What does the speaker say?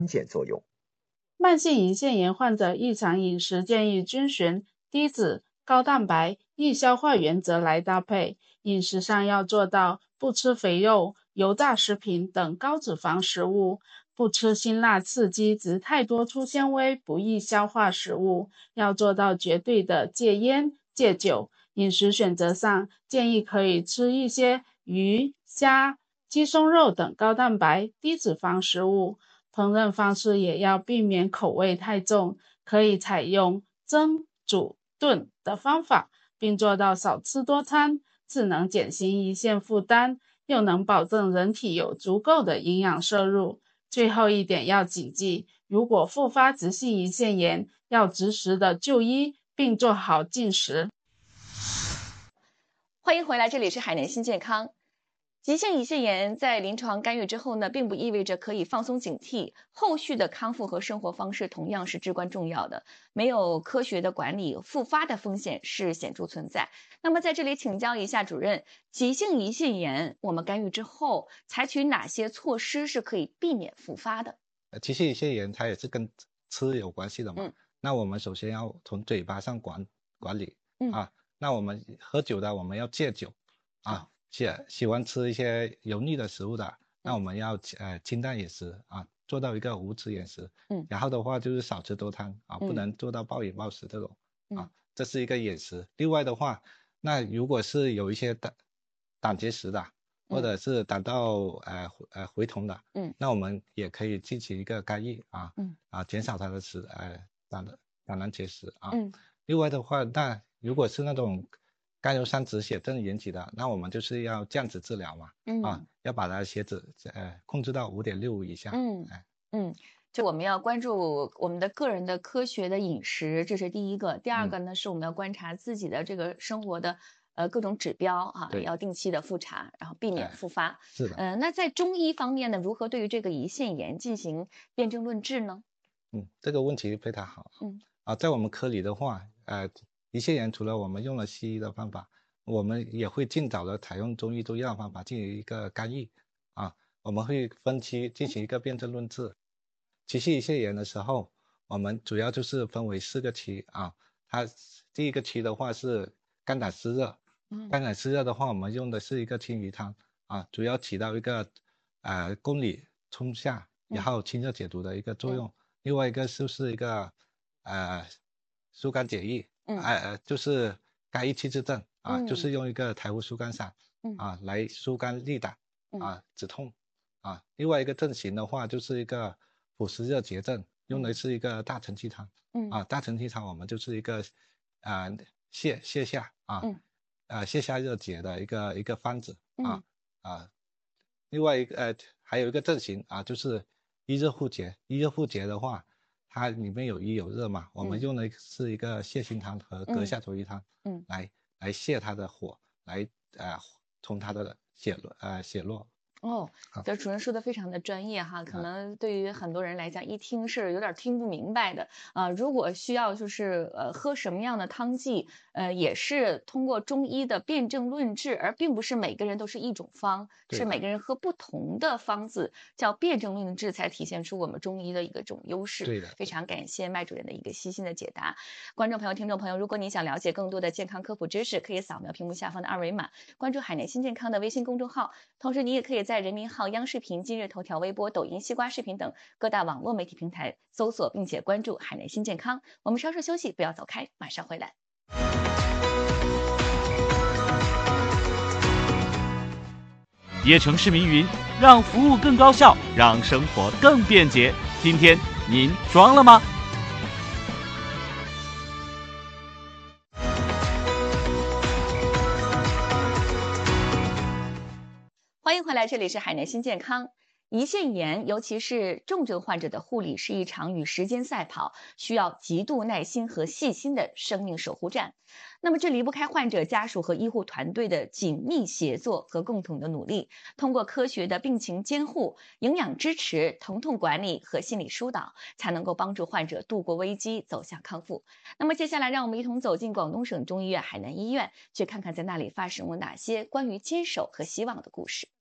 关键作用。 慢性胰腺炎患者日常饮食建议遵循低脂、高蛋白、易消化原则来搭配，饮食上要做到不吃肥肉、油炸食品等高脂肪食物，不吃辛辣刺激及太多粗纤维不易消化食物，要做到绝对的戒烟戒酒。饮食选择上建议可以吃一些鱼、虾、鸡胸肉等高蛋白、低脂肪食物，烹饪方式也要避免口味太重，可以采用蒸、煮、炖的方法，并做到少吃多餐，既能减轻胰腺负担，又能保证人体有足够的营养摄入。最后一点要谨记，如果复发急性胰腺炎，要及时的就医，并做好进食。 欢迎回来，这里是海南新健康。急性胰腺炎在临床干预之后呢，并不意味着可以放松警惕，后续的康复和生活方式同样是至关重要的。没有科学的管理，复发的风险是显著存在。那么在这里请教一下主任，急性胰腺炎我们干预之后，采取哪些措施是可以避免复发的？ 急性胰腺炎它也是跟吃有关系的嘛。那我们首先要从嘴巴上管理那我们喝酒的我们要戒酒喜欢吃一些油腻的食物的，那我们要清淡饮食做到一个无脂饮食。然后的话就是少吃多餐不能做到暴饮暴食这种这是一个饮食。另外的话，那如果是有一些胆结石的，或者是胆道回酮的，那我们也可以进行一个干预减少它的胆囊结石另外的话，那如果是那种甘油三酯血症引起的，那我们就是要降脂治疗嘛要把它的血脂控制到5.65以下就我们要关注我们的个人的科学的饮食，这是第一个。第二个呢，是我们要观察自己的这个生活的各种指标要定期的复查，然后避免复发。 是的。 那在中医方面呢，如何对于这个胰腺炎进行辨证论治呢？ 这个问题非常好。在我们科里的话，胰腺炎除了我们用了西医的方法，我们也会尽早的采用中医中药方法进行一个干预我们会分期进行一个辨证论治。急性胰腺炎的时候，我们主要就是分为4个期它第一个期的话是肝胆湿热肝胆湿热的话，我们用的是一个清鱼汤主要起到一个肱里冲下然后清热解毒的一个作用。另外一个就是一个疏肝解郁就是肝郁气滞症就是用一个柴胡疏肝散来疏肝利胆止痛另外一个症型的话就是一个腑湿热结症，用的是一个大承气汤大承气汤我们就是一个泻下热结的一个方子另外一个还有一个症型就是一热互结。一热互结的话，它里面有瘀有热嘛，我们用的是一个泻心汤和葛夏虫鱼汤来泻它的火，来冲它的血络。 这主任说的非常的专业哈，可能对于很多人来讲，一听是有点听不明白的如果需要就是喝什么样的汤剂，也是通过中医的辨证论治，而并不是每个人都是一种方，是每个人喝不同的方子，叫辨证论治，才体现出我们中医的一个种优势。 对的， 非常感谢麦主任的一个细心的解答。观众朋友、听众朋友，如果你想了解更多的健康科普知识，可以扫描屏幕下方的2维码，关注海南新健康的微信公众号，同时你也可以在人民号、央视频、今日头条、微博、抖音、西瓜视频等各大网络媒体平台搜索并且关注海南新健康。我们稍事休息，不要走开，马上回来。 椰城市民云：让服务更高效，让生活更便捷。今天您装了吗？ 欢迎回来，这里是海南新健康。胰腺炎，尤其是重症患者的护理，是一场与时间赛跑，需要极度耐心和细心的生命守护战。那么这离不开患者家属和医护团队的紧密协作和共同的努力，通过科学的病情监护、营养支持、疼痛管理和心理疏导，才能够帮助患者度过危机，走向康复。那么接下来让我们一同走进广东省中医院海南医院，去看看在那里发生了哪些关于坚守和希望的故事。